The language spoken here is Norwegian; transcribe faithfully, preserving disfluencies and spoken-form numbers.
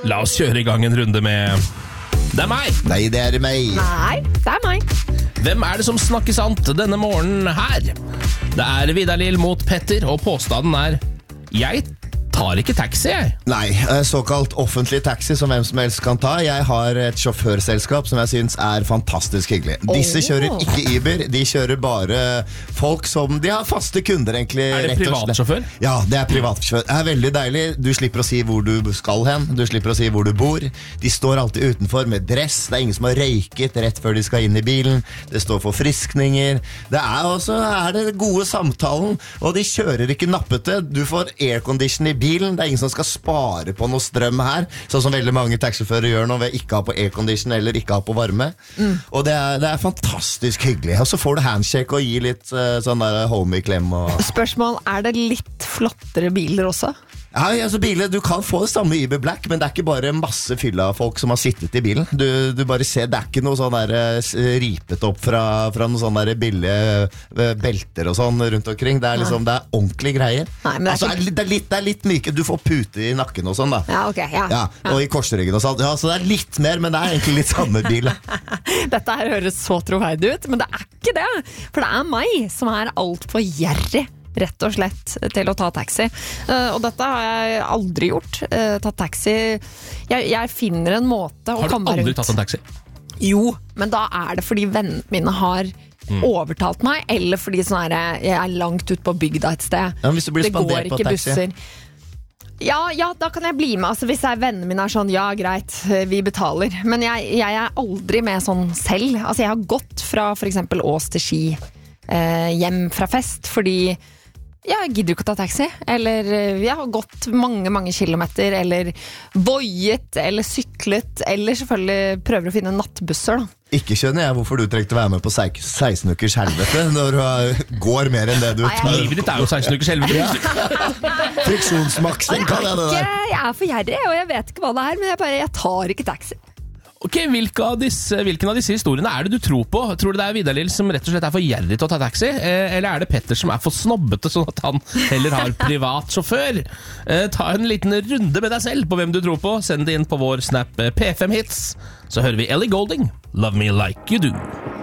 La oss kjøre i gang en runde med Det er meg! Nei, det er meg. Nei, det er meg. Hvem er det som snakker sant denne morgenen her? Det er Vidar Lill mot Petter, og påstanden er Jeg tar ikke taxi, jeg. Nei, såkalt offentlig taxi som hvem som helst kan ta. Jeg har et sjåførselskap som jeg synes er fantastisk hyggelig. Disse kjører ikke Uber, de kjører bare folk som de har faste kunder egentlig. Er det privatsjåfør? Ja, det er privatsjåfør. Det er veldig deilig. Du slipper å si hvor du skal hen, du slipper å si hvor du bor. De står alltid utenfor med dress, det er ingen som har røyket rett før de skal inn i bilen. Det står forfriskninger. Det er også er det gode samtalen, og de kjører ikke nappete. Du får aircondition i bilen. Det er ingen som skal spare på noe strøm her, sånn som veldig mange taxiførere gjør nå ved ikke ha på aircondition eller ikke ha på varme. Mm. Og det er, det er fantastisk hyggelig. Og så får du handshake og gi litt uh, sånn der homie-klem. Og... Spørsmål, er det litt flottere biler også? Ja, altså biler, du kan få det samme i Uber Black, men det er ikke bare masse fylla folk som har sittet i bilen. Du, du bare ser, det er ikke noe sånn der ripet opp fra, fra noen sånne der billige belter og sånn rundt omkring. Det er liksom, det er ordentlig greier. Nei, men det er, altså, ikke... det, er litt, det er litt myke, du får pute i nakken og sånn da. Ja, ok, ja. Ja, og i korsryggen og sånn. Ja, så det er litt mer, men det er egentlig litt samme bil. Dette her høres så troverdig ut, men det er ikke det. For det er meg som er alt for gjerrig, rett og slett, til å ta taxi. Uh, og dette har jeg aldri gjort. Uh, tatt taxi. Jeg, jeg finner en måte å komme meg rundt. Har du aldri tatt en taxi? Jo, men da er det fordi vennene mine har mm. overtalt meg, eller fordi sånn er, jeg er langt ut på bygda et sted. Ja, hvis du blir det spandert går ikke på taxi. busser. Ja, ja, da kan jeg bli med. Altså, hvis jeg, vennene mine er sånn, ja, greit, vi betaler. Men jeg, jeg er aldri med sånn selv. Altså, jeg har gått fra for eksempel Ås til Ski eh, hjem fra fest, fordi jeg gidder ikke å ta taxi, eller jeg har gått mange, mange kilometer, eller boiet, eller syklet, eller selvfølgelig prøver å finne nattbusser, da. Ikke skjønner jeg hvorfor du trengte å være med på seksten ukers helvete når du går mer enn det du tar. Livet ditt er jo seksten ukers helvete. Ja. Friksjonsmaksing kan jeg det der. Jeg er for gjerrig, og jeg vet ikke hva det er, men jeg, bare, jeg tar ikke taxi. Ok, hvilke av disse, hvilken av disse historiene er det du tror på? Tror du det er Vidar Lill som rett og slett er for gjerrig til å ta taxi? Eh, eller er det Petter som er for snobbete, sånn at han heller har privat sjåfør? Eh, ta en liten runde med deg selv på hvem du tror på. Send det inn på vår Snap P fem Hits. Så hører vi Ellie Goulding, Love Me Like You Do.